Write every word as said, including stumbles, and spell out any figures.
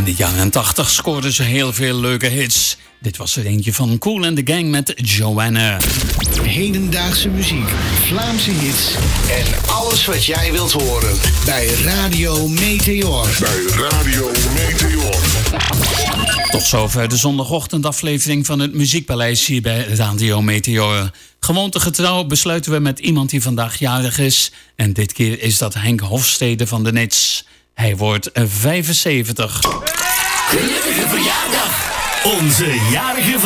In de jaren tachtig scoorden ze heel veel leuke hits. Dit was er eentje van Kool and the Gang met Joanna. Hedendaagse muziek, Vlaamse hits en alles wat jij wilt horen bij Radio Meteor. Bij Radio Meteor. Tot zover de zondagochtendaflevering van het Muziekpaleis hier bij Radio Meteor. Gewoontegetrouw besluiten we met iemand die vandaag jarig is. En dit keer is dat Henk Hofstede van de Nits. Hij wordt vijfenzeventig. Gelukkige verjaardag, onze jarige